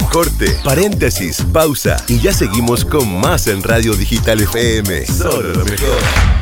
Corte, paréntesis, pausa y ya seguimos con más en Radio Digital FM. Solo lo mejor.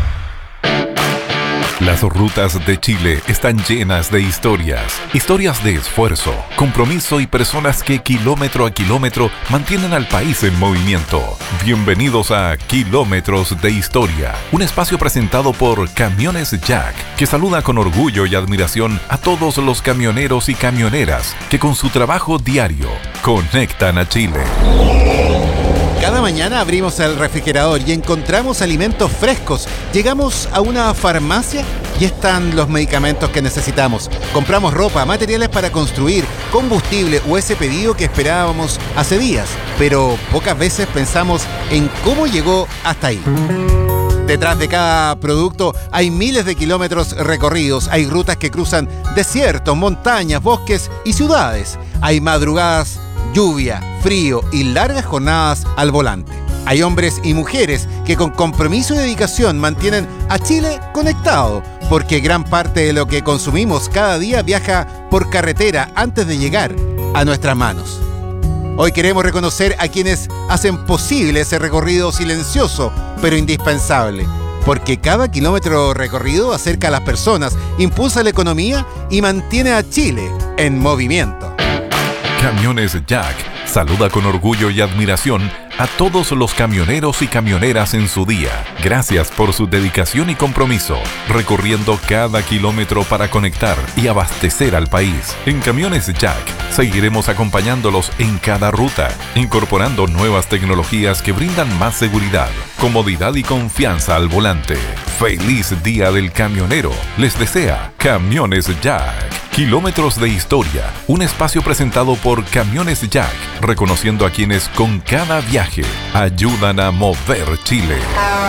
Las rutas de Chile están llenas de historias. Historias de esfuerzo, compromiso y personas que kilómetro a kilómetro mantienen al país en movimiento. Bienvenidos a Kilómetros de Historia, un espacio presentado por Camiones Jack, que saluda con orgullo y admiración a todos los camioneros y camioneras que con su trabajo diario conectan a Chile. Cada mañana abrimos el refrigerador y encontramos alimentos frescos. Llegamos a una farmacia y están los medicamentos que necesitamos. Compramos ropa, materiales para construir, combustible o ese pedido que esperábamos hace días. Pero pocas veces pensamos en cómo llegó hasta ahí. Detrás de cada producto hay miles de kilómetros recorridos. Hay rutas que cruzan desiertos, montañas, bosques y ciudades. Hay madrugadas, lluvia, frío y largas jornadas al volante. Hay hombres y mujeres que con compromiso y dedicación mantienen a Chile conectado, porque gran parte de lo que consumimos cada día viaja por carretera antes de llegar a nuestras manos. Hoy queremos reconocer a quienes hacen posible ese recorrido silencioso pero indispensable, porque cada kilómetro recorrido acerca a las personas, impulsa la economía y mantiene a Chile en movimiento. Camiones Jack saluda con orgullo y admiración a todos los camioneros y camioneras en su día. Gracias por su dedicación y compromiso, recorriendo cada kilómetro para conectar y abastecer al país. En Camiones Jack seguiremos acompañándolos en cada ruta, incorporando nuevas tecnologías que brindan más seguridad, comodidad y confianza al volante. ¡Feliz Día del Camionero! Les desea Camiones Jack. Kilómetros de Historia, un espacio presentado por Camiones Jack, reconociendo a quienes con cada viaje ayudan a mover Chile.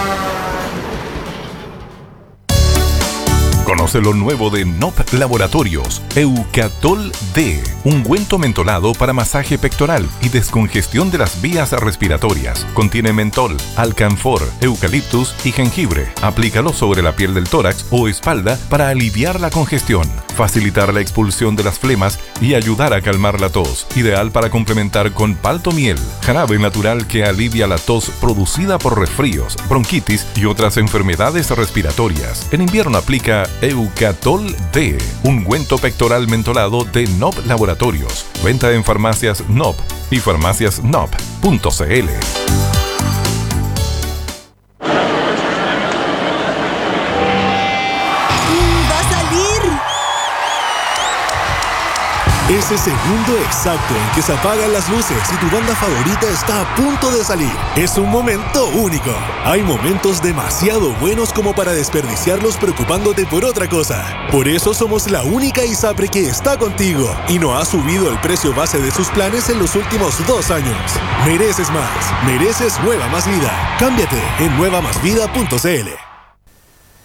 Conoce lo nuevo de NOP Laboratorios, Eucatol D, ungüento mentolado para masaje pectoral y descongestión de las vías respiratorias. Contiene mentol, alcanfor, eucaliptus y jengibre. Aplícalo sobre la piel del tórax o espalda para aliviar la congestión, facilitar la expulsión de las flemas y ayudar a calmar la tos. Ideal para complementar con palto miel, jarabe natural que alivia la tos producida por resfríos, bronquitis y otras enfermedades respiratorias. En invierno aplica Eucatol D, ungüento pectoral mentolado de NOP Laboratorios. Venta en farmacias NOP y farmaciasnop.cl. Ese segundo exacto en que se apagan las luces y tu banda favorita está a punto de salir. Es un momento único. Hay momentos demasiado buenos como para desperdiciarlos preocupándote por otra cosa. Por eso somos la única ISAPRE que está contigo y no ha subido el precio base de sus planes en los últimos 2 años. Mereces más. Mereces Nueva Más Vida. Cámbiate en nuevamasvida.cl.